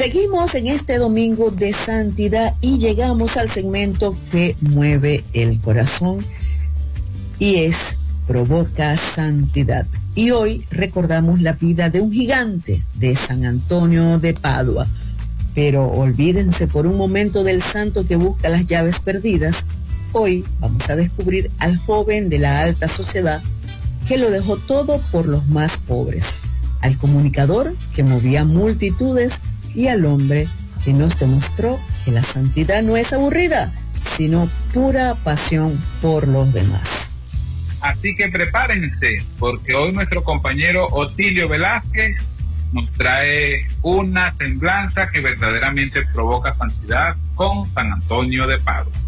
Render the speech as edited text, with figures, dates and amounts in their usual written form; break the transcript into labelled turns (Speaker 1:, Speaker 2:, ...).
Speaker 1: Seguimos en este domingo de santidad y llegamos al segmento que mueve el corazón y es Provoca Santidad. Y hoy recordamos la vida de un gigante de San Antonio de Padua. Pero olvídense por un momento del santo que busca las llaves perdidas. Hoy vamos a descubrir al joven de la alta sociedad que lo dejó todo por los más pobres, al comunicador que movía multitudes y al hombre que nos demostró que la santidad no es aburrida, sino pura pasión por los demás.
Speaker 2: Así que prepárense, porque hoy nuestro compañero Otilio Velázquez nos trae una semblanza que verdaderamente provoca santidad con San Antonio de Padua.